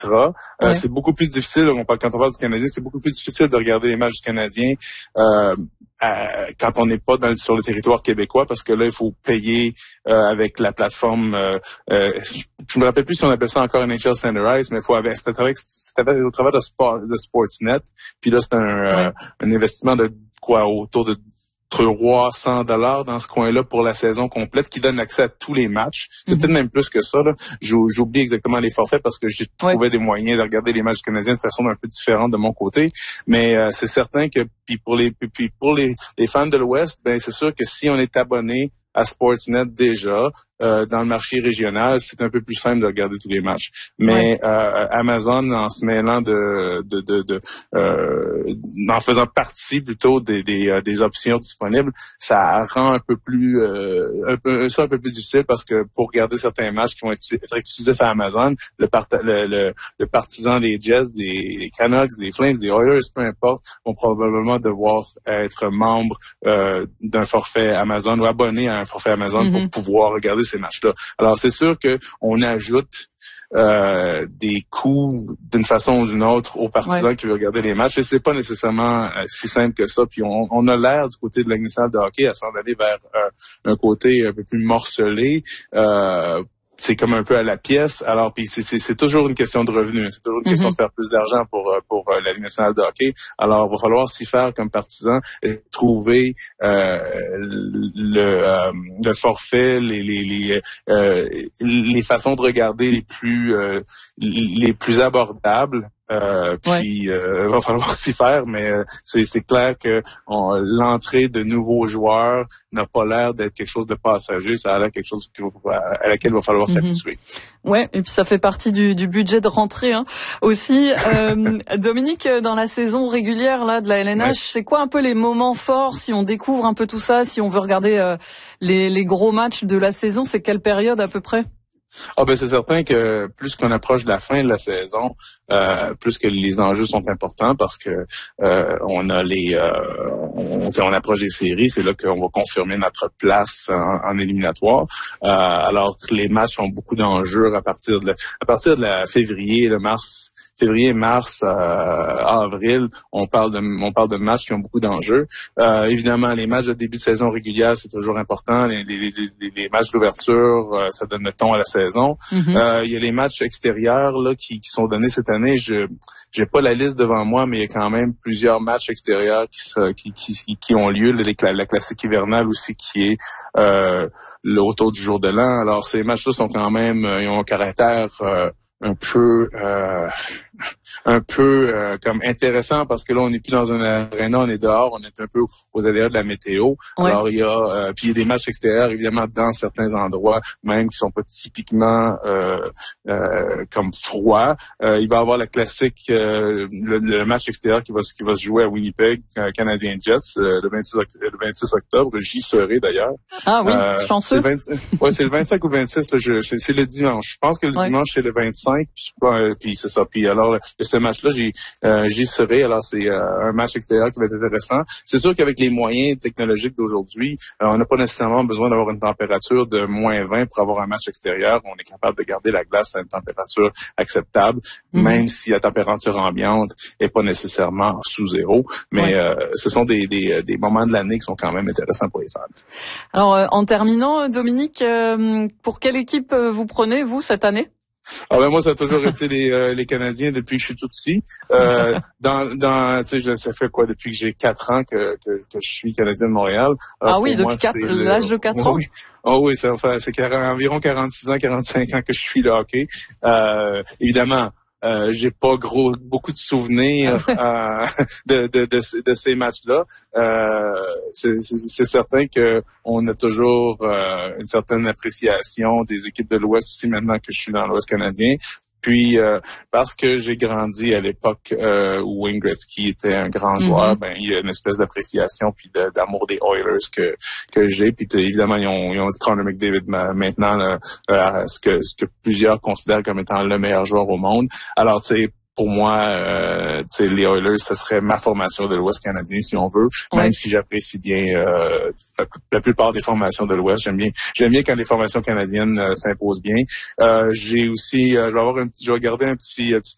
Ouais. C'est beaucoup plus difficile, quand on parle du Canadien, c'est beaucoup plus difficile de regarder les matchs du Canadien quand on n'est pas sur le territoire québécois, parce que là, il faut payer avec la plateforme. Je me rappelle plus si on appelle ça encore NHL Standardized, mais c'était au travers de Sportsnet. Puis là, c'est un investissement de autour de $300 dans ce coin-là pour la saison complète, qui donne accès à tous les matchs. C'est peut-être même plus que ça, là. J'oublie exactement les forfaits parce que j'ai trouvé des moyens de regarder les matchs canadiens de façon un peu différente de mon côté. Mais c'est certain que pour les fans de l'Ouest, ben c'est sûr que si on est abonné à Sportsnet déjà, dans le marché régional, c'est un peu plus simple de regarder tous les matchs. Mais Amazon, en se mêlant en faisant partie plutôt des options disponibles, ça rend un peu plus difficile, parce que pour regarder certains matchs qui vont être exclusifs à Amazon, le partisan des Jets, des Canucks, des Flames, des Oilers, peu importe, vont probablement devoir être membre d'un forfait Amazon ou abonné à un forfait Amazon pour pouvoir regarder ces matchs-là. Alors, c'est sûr que on ajoute des coûts d'une façon ou d'une autre aux partisans qui veulent regarder les matchs, et c'est pas nécessairement si simple que ça. Puis on a l'air du côté de la Ligue nationale de hockey à s'en aller vers un côté un peu plus morcelé. C'est comme un peu à la pièce. Alors, puis c'est toujours une question de revenus. C'est toujours une question de faire plus d'argent pour la Ligue nationale de hockey. Alors, il va falloir s'y faire comme partisan et trouver le forfait, les façons de regarder les plus abordables. Puis va falloir s'y faire, mais c'est clair que l'entrée de nouveaux joueurs n'a pas l'air d'être quelque chose de passager. Ça a l'air quelque chose à laquelle il va falloir s'habituer. Ouais, et puis ça fait partie du budget de rentrée aussi. Dominique, dans la saison régulière là de la LNH, c'est quoi un peu les moments forts, si on découvre un peu tout ça, si on veut regarder les gros matchs de la saison, c'est quelle période à peu près? C'est certain que plus qu'on approche de la fin de la saison, plus que les enjeux sont importants, parce que on approche des séries, c'est là qu'on va confirmer notre place en éliminatoire. Alors les matchs ont beaucoup d'enjeux à partir de la février, mars, avril, on parle de matchs qui ont beaucoup d'enjeux. Évidemment, les matchs de début de saison régulière, c'est toujours important. Les matchs d'ouverture, ça donne le ton à la saison. Il y a les matchs extérieurs là qui sont donnés cette année. J'ai pas la liste devant moi, mais il y a quand même plusieurs matchs extérieurs qui ont lieu. La classique hivernale aussi, qui est autour du jour de l'an. Alors ces matchs-là sont quand même, ils ont un caractère un peu comme intéressant, parce que là on n'est plus dans un aréna, on est dehors, on est un peu aux aléas de la météo. Alors il y a des matchs extérieurs évidemment dans certains endroits même qui sont pas typiquement comme froids. Il va y avoir la classique le match extérieur qui va se jouer à Winnipeg, Canadien Jets, le 26 octobre. J'y serai d'ailleurs. Ah oui, chanceux. C'est le 25 ou le 26 là, c'est le dimanche. Je pense que le dimanche c'est le 25, puis c'est ça. Puis alors ce match-là, j'y serai. Alors c'est un match extérieur qui va être intéressant. C'est sûr qu'avec les moyens technologiques d'aujourd'hui, on n'a pas nécessairement besoin d'avoir une température de -20 pour avoir un match extérieur. On est capable de garder la glace à une température acceptable, même si la température ambiante est pas nécessairement sous zéro. Mais ce sont des moments de l'année qui sont quand même intéressants pour les fans. Alors en terminant, Dominique, pour quelle équipe vous prenez vous cette année? Moi, ça a toujours été les Canadiens depuis que je suis tout petit. Ça fait quoi depuis que j'ai 4 ans que je suis Canadien de Montréal. Alors, depuis l'âge de 4 ans. Oui, c'est environ 46 ans, 45 ans que je suis le hockey. Évidemment, j'ai pas beaucoup de souvenirs de ces matchs-là. C'est certain que on a toujours une certaine appréciation des équipes de l'Ouest aussi, maintenant que je suis dans l'Ouest canadien. Puis parce que j'ai grandi à l'époque où Wayne Gretzky était un grand joueur, il y a une espèce d'appréciation puis d'amour des Oilers que j'ai. Puis évidemment ils ont Connor McDavid maintenant, ce que plusieurs considèrent comme étant le meilleur joueur au monde. Alors tu sais, pour moi, les Oilers, ce serait ma formation de l'Ouest canadien, si on veut, même si j'apprécie bien la plupart des formations de l'Ouest. J'aime bien quand les formations canadiennes s'imposent bien. J'ai aussi, je vais garder un petit